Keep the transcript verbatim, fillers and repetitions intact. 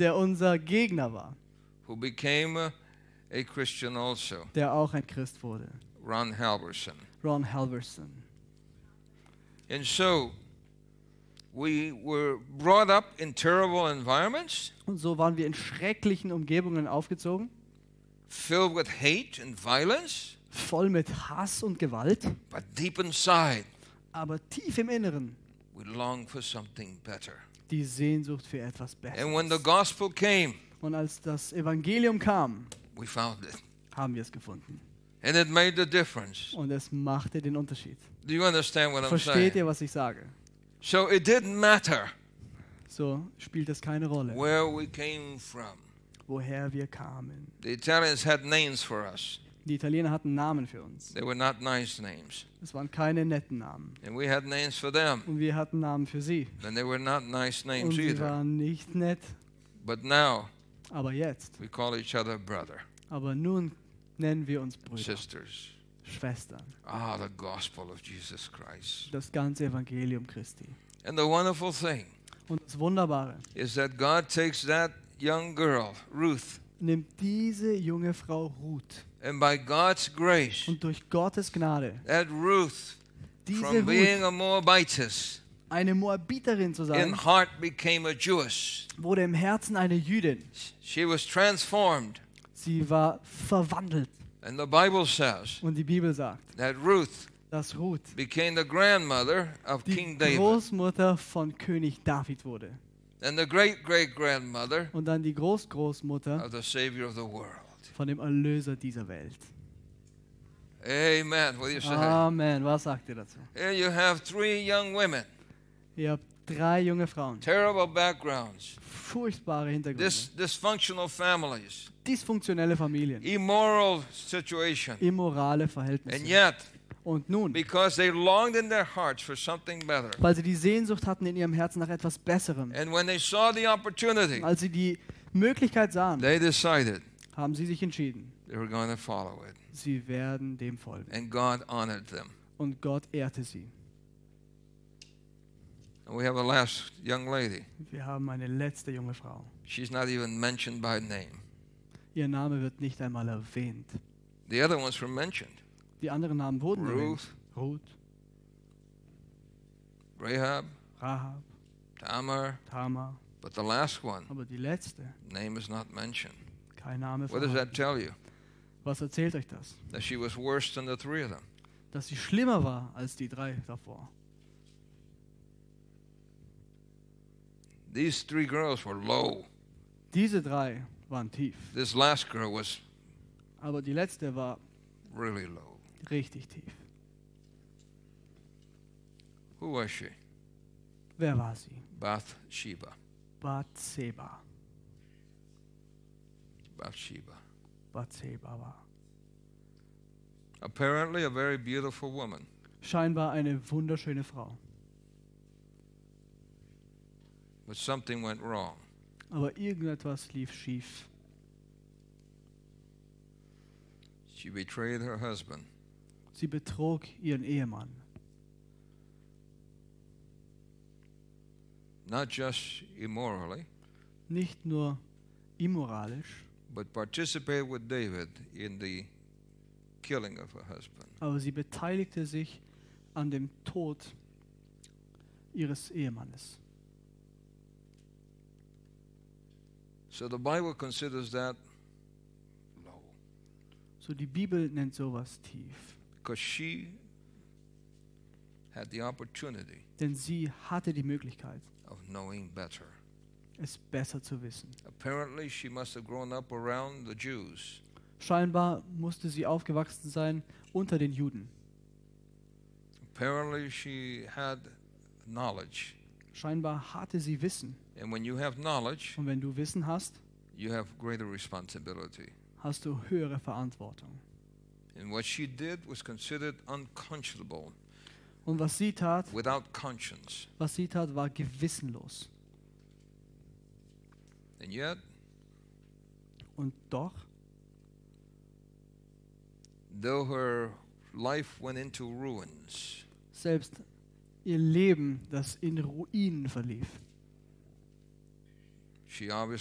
der unser Gegner war, who became a, a Christian also, der auch ein Christ wurde. Ron Halverson. Ron Halverson. And so we were brought up in terrible environments, Und so waren wir in schrecklichen Umgebungen aufgezogen, filled with hate and violence, voll mit Hass und Gewalt, but deep inside, aber tief im Inneren we longed for something better. die Sehnsucht für etwas And when the Besseres. gospel came, Und als das Evangelium kam, we found it. haben wir es gefunden. And it made the difference. Und es machte den Unterschied. Do you understand what I'm Versteht saying? ihr, was ich sage? So it didn't matter So spielt es keine Rolle, where we came from. woher wir kamen. The Italians had names for us. Die Italiener hatten Namen für uns. They were not nice names. Es waren keine netten Namen. And we had names for them. Und wir hatten Namen für sie. And they were not nice Und names sie either. waren nicht nett. But now Aber jetzt. we call each other brother, Aber nun nennen wir uns Brüder, sisters. Schwestern. Ah, the gospel of Jesus Christ. Das ganze Evangelium Christi. And the wonderful thing Und das Wunderbare, is that God takes that young girl, Ruth, nimmt diese junge Frau Ruth and by God's grace, und durch Gottes Gnade, that Ruth, diese from being Ruth, a Moabitess, eine Moabiterin zu sein, in heart became a Jewess. wurde im Herzen eine Jüdin. She was transformed. Sie war verwandelt. And the Bible says Und die Bibel sagt, that Ruth dass Ruth became the grandmother of die King David Großmutter von König David wurde. and the great-great-grandmother Und dann die Großgroßmutter of the Savior of the world. von dem Erlöser dieser Welt. Amen. What do you say? Amen. Was sagt ihr dazu? Here you have three young women, Ihr habt drei junge Frauen. terrible backgrounds, Furchtbare Hintergründe. dis- dysfunctional families, Dysfunktionelle Familien. immoral situation. Immorale And Verhältnisse. yet, Und nun, because they longed in their hearts for something better, weil sie die Sehnsucht hatten in ihrem Herzen nach etwas Besserem, and when they saw the opportunity, als sie die Möglichkeit sahen, they decided haben sie sich entschieden, they were going to follow it. sie werden dem folgen. And God honored them. Und Gott ehrte sie. And we have a last young lady. Wir haben eine letzte junge Frau. She's not even mentioned by name. Ihr Name wird nicht einmal erwähnt. The other ones were mentioned. Die anderen Namen wurden Ruth, erwähnt. Ruth, Rahab, Rahab, Tamar, Tamar. but the last one, Aber die letzte, name is not mentioned. kein Name What does that vorhanden. tell you? Was erzählt euch das? That she was worse than the three of them. Dass sie schlimmer war als die drei davor. These three girls were low. Diese drei waren tief. This last girl was Aber die letzte war really low. richtig tief. Who was she? Wer war sie? Bathsheba. Bathseba. Bathsheba. Bathseba war. Apparently a very beautiful woman. Scheinbar eine wunderschöne Frau. But something went wrong. Aber irgendetwas lief schief. She betrayed her husband. Sie betrog ihren Ehemann. Not just immorally, Nicht nur immoralisch, but participated with David in the killing of her husband. aber sie beteiligte sich an dem Tod ihres Ehemannes. So the Bible considers that low So die Bibel nennt sowas tief. because she had the opportunity Denn sie hatte die Möglichkeit, of knowing better. es besser zu wissen. Apparently, she must have grown up around the Jews. Scheinbar musste sie aufgewachsen sein unter den Juden. Apparently, she had knowledge. Scheinbar hatte sie Wissen. And when you have knowledge, Und wenn du Wissen hast, you have greater responsibility. hast du höhere Verantwortung. And what she did was considered unconscionable, Und was sie tat, without conscience. was sie tat, war gewissenlos. And yet, Und doch, though her life went into ruins, selbst ihr Leben, das in Ruinen verlief, she obviously